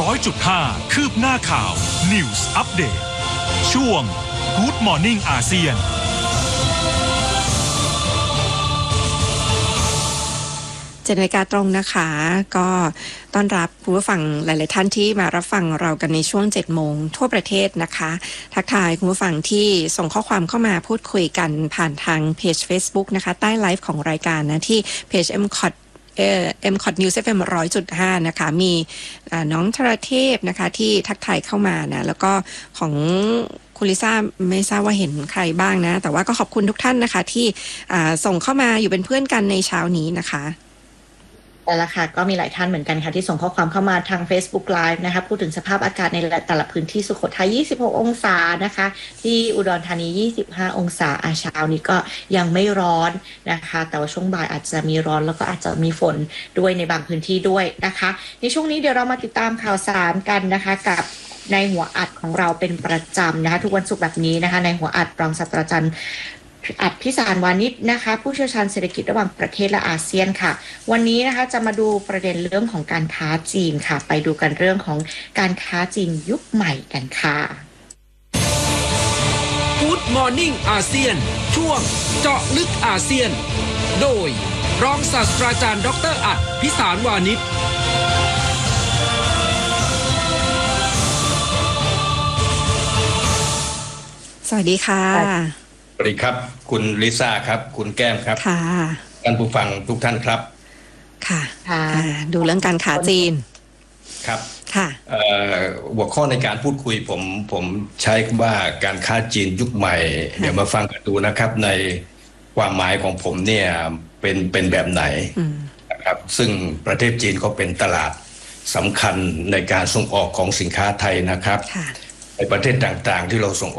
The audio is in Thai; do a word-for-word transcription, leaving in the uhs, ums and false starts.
ร้อยจุดห้าคืบหน้าข่าว News Update ช่วง Good Morning อาเซียนเจ็ดนาฬิกาตรงนะคะก็ต้อนรับผู้ฟังหลายๆท่านที่มารับฟังเรากันในช่วงเจ็ดโมงทั่วประเทศนะคะทักทายคุณผู้ฟังที่ส่งข้อความเข้ามาพูดคุยกันผ่านทางเพจ Facebook นะคะใต้ไลฟ์ของรายการนะที่เพจ เอ็ม ซี โอ ที เอ่อ เอ็ม ซี โอ ที News เอฟ เอ็ม หนึ่งร้อยจุดห้า นะคะมีน้องธรเทพนะคะที่ทักทายเข้ามานะแล้วก็ของคุณลิซ่าไม่ทราบว่าเห็นใครบ้างนะแต่ว่าก็ขอบคุณทุกท่านนะคะที่ส่งเข้ามาอยู่เป็นเพื่อนกันในเช้านี้นะคะแต่ละค่ะก็มีหลายท่านเหมือนกันค่ะที่ส่งข้อความเข้ามาทาง Facebook Live นะคะพูดถึงสภาพอากาศในแต่ละพื้นที่สุโขทัยยี่สิบหกองศานะคะที่อุดรธานียี่สิบห้าองศาอาเช้านี้ก็ยังไม่ร้อนนะคะแต่ว่าช่วงบ่ายอาจจะมีร้อนแล้วก็อาจจะมีฝนด้วยในบางพื้นที่ด้วยนะคะในช่วงนี้เดี๋ยวเรามาติดตามข่าวสารกันนะคะกับในหัวอัดของเราเป็นประจำนะคะทุกวันศุกร์แบบนี้นะคะในหัวอัดรองศาสตราจารย์อัดพิสารวานิชนะคะผู้เชี่ยวชาญเศรษฐกิจระหว่างประเทศและอาเซียนค่ะวันนี้นะคะจะมาดูประเด็นเรื่องของการค้าจีนค่ะไปดูกันเรื่องของการค้าจีนยุคใหม่กันค่ะ Good Morning อาเซียนช่วงเจาะลึกอาเซียนโดยรองศาสตราจารย์ดรอัดพิสารวานิชสวัสดีค่ะสวัสดีครับคุณลิซ่าครับคุณแก้มครับค่ะท่านผู้ฟังทุกท่านครับค่ะค่ะดูเรื่องการค้าจีนครับค่ะหัวข้อในการพูดคุยผมผมใช้ว่าการค้าจีนยุคใหม่เดี๋ยวมาฟังกันดูนะครับในความหมายของผมเนี่ยเป็นเป็นแบบไหนนะครับซึ่งประเทศจีนก็เป็นตลาดสำคัญในการส่งออกของสินค้าไทยนะครับในประเทศต่างๆที่เราส่ง